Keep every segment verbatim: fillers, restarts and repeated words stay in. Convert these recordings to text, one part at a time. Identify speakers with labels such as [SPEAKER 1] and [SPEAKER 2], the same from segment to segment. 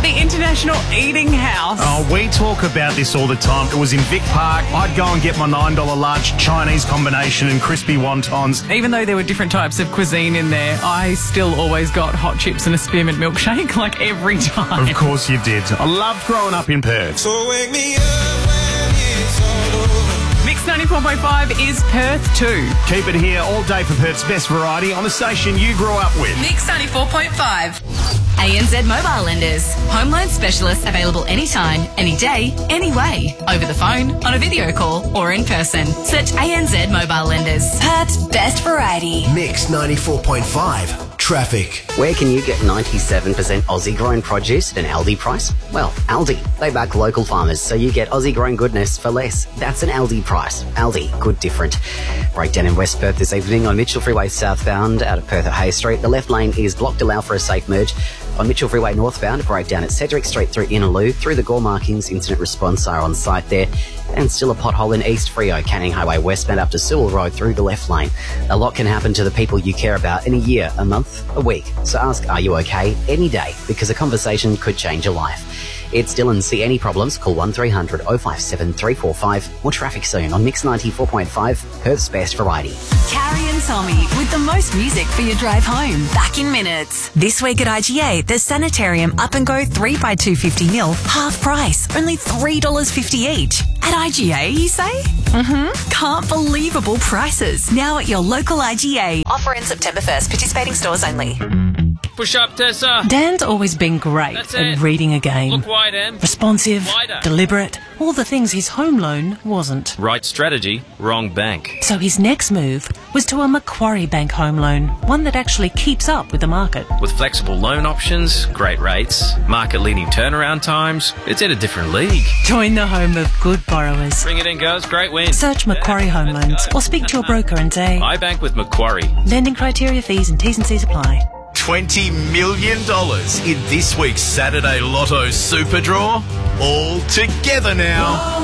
[SPEAKER 1] the International Eating House.
[SPEAKER 2] Oh, we talk about this all the time. It was in Vic Park. I'd go and get my nine dollar large Chinese combination and crispy wontons.
[SPEAKER 1] Even though there were different types of cuisine in there, I still always got hot chips and a spearmint milkshake, like every time.
[SPEAKER 2] Of course you did. I loved growing up in Perth.
[SPEAKER 3] So wake me up when it's all over.
[SPEAKER 1] Mix ninety-four point five is Perth too.
[SPEAKER 2] Keep it here all day for Perth's best variety on the station you grew up with.
[SPEAKER 4] Mix ninety-four point five. A N Z Mobile Lenders. Home loan specialists available anytime, any day, any way. Over the phone, on a video call, or in person. Search A N Z Mobile Lenders. Perth's best variety.
[SPEAKER 5] Mix ninety-four point five. Traffic.
[SPEAKER 6] Where can you get ninety-seven percent Aussie grown produce at an Aldi price? Well, Aldi. They back local farmers, so you get Aussie grown goodness for less. That's an Aldi price. Aldi, good different. Breakdown in West Perth this evening on Mitchell Freeway southbound out of Perth at Hay Street. The left lane is blocked to allow for a safe merge. On Mitchell Freeway northbound, a breakdown at Cedric Street through Innaloo. Through the Gore markings, incident response are on site there. And still a pothole in East Freo, Canning Highway westbound up to Sewell Road through the left lane. A lot can happen to the people you care about in a year, a month, a week. So ask, are you okay? Any day, because a conversation could change your life. It's Dylan. See any problems? Call one three hundred oh five seven three four five. More traffic soon on Mix ninety-four point five, Perth's best variety.
[SPEAKER 4] Carrie and Tommy with the most music for your drive home. Back in minutes. This week at I G A, the Sanitarium Up and Go three by two fifty mil, half price, only three dollars fifty each. At I G A, you say? Mm-hmm. Can't believable prices. Now at your local I G A. Offer in September first. Participating stores only.
[SPEAKER 7] Push up, Tessa.
[SPEAKER 8] Dan's always been great
[SPEAKER 7] That's
[SPEAKER 8] at
[SPEAKER 7] it.
[SPEAKER 8] reading a game.
[SPEAKER 7] Look wide, Em.
[SPEAKER 8] Responsive,
[SPEAKER 7] Wider.
[SPEAKER 8] deliberate, all the things his home loan wasn't.
[SPEAKER 7] Right strategy, wrong bank.
[SPEAKER 8] So his next move was to a Macquarie Bank home loan, one that actually keeps up with the market.
[SPEAKER 7] With flexible loan options, great rates, market-leading turnaround times, it's in a different league.
[SPEAKER 8] Join the home of good borrowers.
[SPEAKER 7] Bring it in, girls. Great win.
[SPEAKER 8] Search Macquarie Home Loans or speak to your broker and say,
[SPEAKER 7] I bank with Macquarie.
[SPEAKER 8] lending criteria, fees and T's and C's apply.
[SPEAKER 9] twenty million dollars in this week's Saturday Lotto Super Draw. All together now.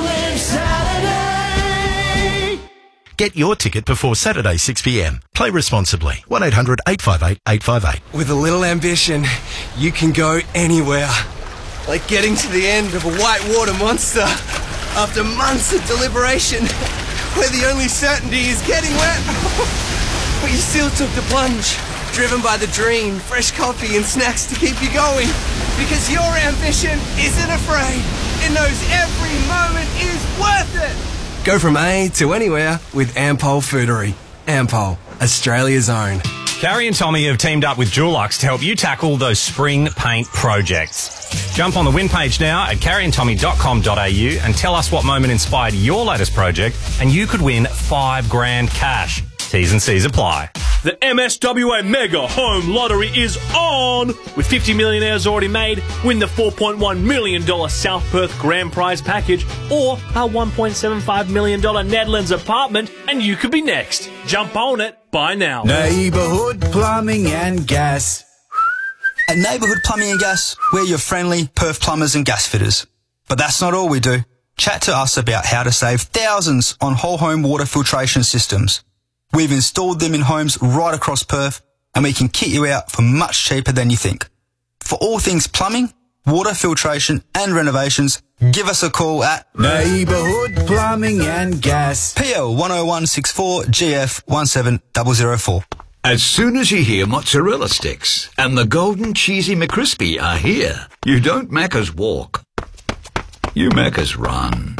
[SPEAKER 9] Get your ticket before Saturday six p m. Play responsibly. one eight hundred eight five eight eight five eight.
[SPEAKER 3] With a little ambition, you can go anywhere. Like getting to the end of a whitewater monster after months of deliberation, where the only certainty is getting wet. But you still took the plunge, driven by the dream, fresh coffee and snacks to keep you going. Because your ambition isn't afraid. It knows every moment is worth it. Go from A to anywhere with Ampol Foodery. Ampol, Australia's own.
[SPEAKER 2] Carrie and Tommy have teamed up with Dulux to help you tackle those spring paint projects. Jump on the win page now at carrie and tommy dot com dot a u and tell us what moment inspired your latest project, and you could win five grand cash. T's and C's apply.
[SPEAKER 10] The M S W A Mega Home Lottery is on! With fifty millionaires already made, win the four point one million dollars South Perth Grand Prize package or our one point seven five million dollars Nedlands apartment, and you could be next. Jump on it. Buy now.
[SPEAKER 11] Neighbourhood Plumbing and Gas.
[SPEAKER 12] At Neighbourhood Plumbing and Gas, we're your friendly Perth plumbers and gas fitters. But that's not all we do. Chat to us about how to save thousands on whole home water filtration systems. We've installed them in homes right across Perth, and we can kit you out for much cheaper than you think. For all things plumbing, water filtration and renovations, give us a call at
[SPEAKER 11] Neighbourhood Plumbing and Gas.
[SPEAKER 12] P L one oh one six four G F one seven zero zero four.
[SPEAKER 9] As soon as you hear mozzarella sticks and the golden cheesy McCrispy are here, you don't Macca's walk. You Macca's run.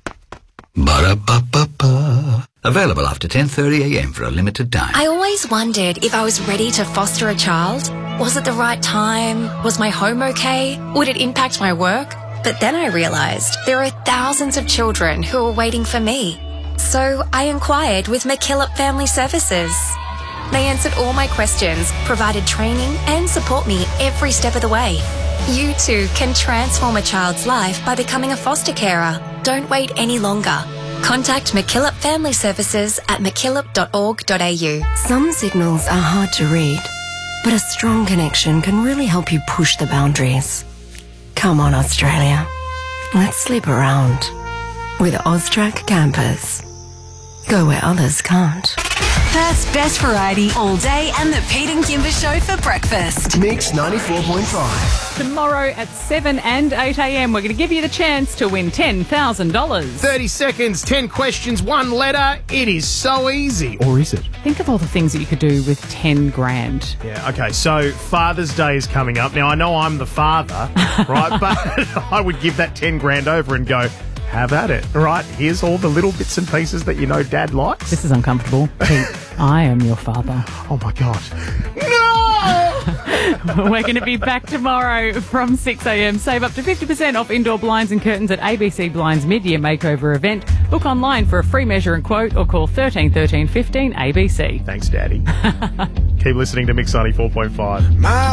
[SPEAKER 9] Ba-da-ba-ba-ba. Available after ten thirty a m for a limited time.
[SPEAKER 13] I always wondered if I was ready to foster a child. Was it the right time? Was my home okay? Would it impact my work? But then I realised there are thousands of children who are waiting for me. So I inquired with McKillop Family Services. They answered all my questions, provided training and support me every step of the way. You too can transform a child's life by becoming a foster carer. Don't wait any longer. Contact McKillop Family Services at mckillop dot org dot a u.
[SPEAKER 14] Some signals are hard to read, but a strong connection can really help you push the boundaries. Come on, Australia. Let's sleep around with Austrac campers. Go where others can't.
[SPEAKER 4] Perth's best variety all day and the Pete and Kimber Show for breakfast.
[SPEAKER 5] Mix ninety-four point five.
[SPEAKER 1] Tomorrow at seven and eight a.m. we're going to give you the chance to win ten thousand dollars.
[SPEAKER 15] thirty seconds, ten questions, one letter. It is so easy. Or is it?
[SPEAKER 1] Think of all the things that you could do with ten grand.
[SPEAKER 15] Yeah, okay, so Father's Day is coming up. Now, I know I'm the father, right? But I would give that ten grand over and go, have at it, right? Here's all the little bits and pieces that you know Dad likes.
[SPEAKER 1] This is uncomfortable. Pete, I am your father.
[SPEAKER 15] Oh, my God.
[SPEAKER 1] We're going to be back tomorrow from six a.m. Save up to fifty percent off indoor blinds and curtains at A B C Blinds mid-year makeover event. Book online for a free measure and quote or call thirteen thirteen fifteen A B C.
[SPEAKER 15] Thanks, Daddy. Keep listening to Mix ninety-four point five.